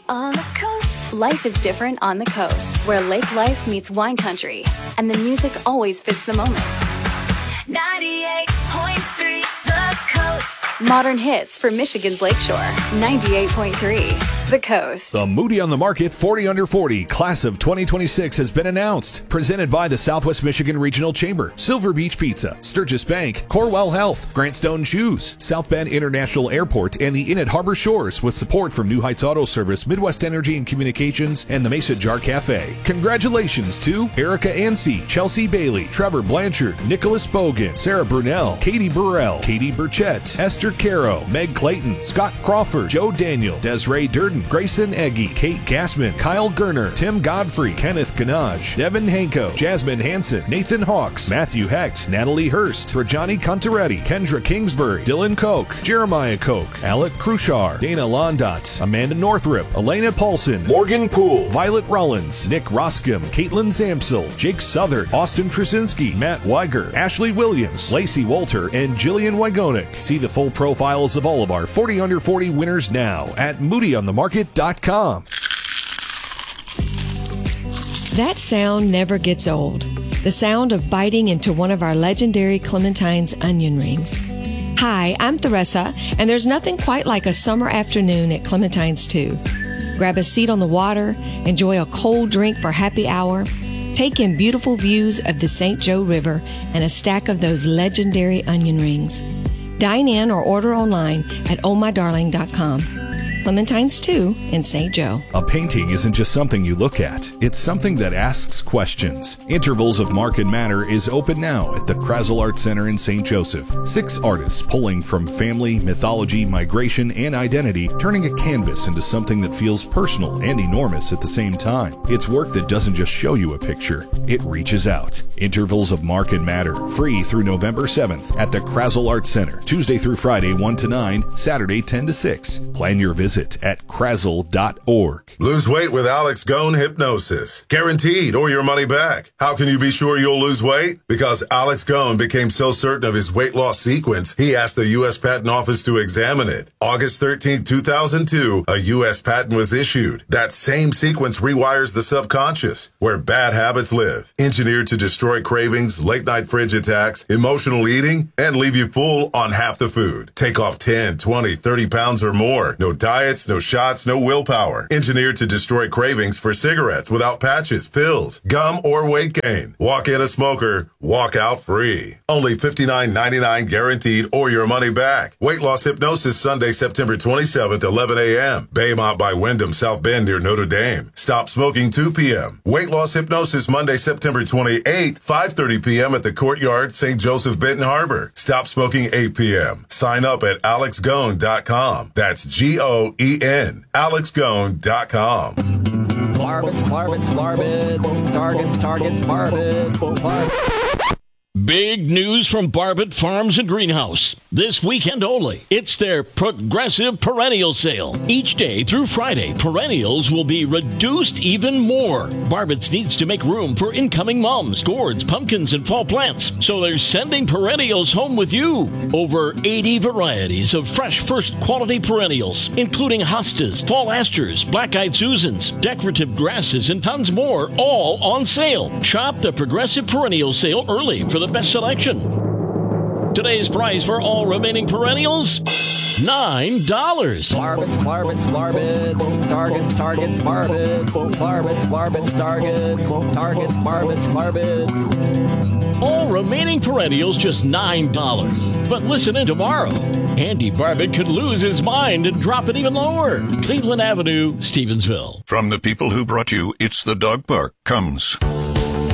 On the coast. Life is different on the coast, where lake life meets wine country, and the music always fits the moment. 98.3 The Coast. Modern hits for Michigan's Lakeshore. 98.3 The Coast. The Moody on the Market 40 Under 40 Class of 2026 has been announced. Presented by the Southwest Michigan Regional Chamber, Silver Beach Pizza, Sturgis Bank, Corwell Health, Grant Stone Shoes, South Bend International Airport, and the Inn at Harbor Shores, with support from New Heights Auto Service, Midwest Energy and Communications, and the Mesa Jar Cafe. Congratulations to Erica Anstey, Chelsea Bailey, Trevor Blanchard, Nicholas Bogan, Sarah Brunell, Katie Burrell, Katie Burchett, Esther Caro, Meg Clayton, Scott Crawford, Joe Daniel, Desiree Durden, Grayson Eggy, Kate Gassman, Kyle Gerner, Tim Godfrey, Kenneth Ganaj, Devin Hanko, Jasmine Hansen, Nathan Hawks, Matthew Hecht, Natalie Hurst, Rajani Contaretti, Kendra Kingsbury, Dylan Koch, Jeremiah Koch, Alec Cruchar, Dana Londot, Amanda Northrup, Elena Paulson, Morgan Poole, Violet Rollins, Nick Roscom, Caitlin Zamsel, Jake Southern, Austin Krasinski, Matt Weiger, Ashley Williams, Lacey Walter, and Jillian Wygonic. See the full profiles of all of our 40 Under 40 winners now at moodyonthemarket.com. That sound never gets old. The sound of biting into one of our legendary Clementine's onion rings. Hi, I'm Theresa, and there's nothing quite like a summer afternoon at Clementine's 2. Grab a seat on the water, enjoy a cold drink for happy hour, take in beautiful views of the St. Joe River, and a stack of those legendary onion rings. Dine in or order online at ohmydarling.com. Clementine's 2 in St. Joe. A painting isn't just something you look at. It's something that asks questions. Intervals of Mark and Matter is open now at the Krasel Art Center in St. Joseph. 6 artists pulling from family, mythology, migration, and identity, turning a canvas into something that feels personal and enormous at the same time. It's work that doesn't just show you a picture. It reaches out. Intervals of Mark and Matter, free through November 7th at the Krasel Art Center, Tuesday through Friday 1 to 9, Saturday 10 to 6. Plan your visit at krasel.org. Lose weight with Alex Gone Hypnosis. Guaranteed or your money back. How can you be sure you'll lose weight? Because Alex Gone became so certain of his weight loss sequence, he asked the U.S. Patent Office to examine it. August 13, 2002, a U.S. patent was issued. That same sequence rewires the subconscious, where bad habits live. Engineered to destroy cravings, late-night fridge attacks, emotional eating, and leave you full on half the food. Take off 10, 20, 30 pounds or more. No diets, no shots, no willpower. Engineered to destroy cravings for cigarettes without patches, pills, gum, or weight gain. Walk in a smoker, walk out free. Only $59.99 guaranteed or your money back. Weight loss hypnosis Sunday, September 27th, 11 a.m. Baymont by Wyndham, South Bend near Notre Dame. Stop smoking 2 p.m. Weight loss hypnosis Monday, September 28th, 5:30 p.m. at the Courtyard, St. Joseph, Benton Harbor. Stop smoking 8 p.m. Sign up at alexgone.com. That's G-O-E-N. AlexGone.com. Barbets, targets, barbets. Big news from Barbet Farms and Greenhouse. This weekend only, it's their Progressive Perennial Sale. Each day through Friday, perennials will be reduced even more. Barbets needs to make room for incoming mums, gourds, pumpkins, and fall plants, so they're sending perennials home with you. Over 80 varieties of fresh first quality perennials, including hostas, fall asters, black-eyed Susans, decorative grasses, and tons more, all on sale. Shop the Progressive Perennial Sale early for the best selection. Today's price for all remaining perennials, $9. Barbets, targets, barbets. All remaining perennials just $9. But listen in tomorrow. Andy Barbet could lose his mind and drop it even lower. Cleveland Avenue, Stevensville. From the people who brought you It's the Dog Park comes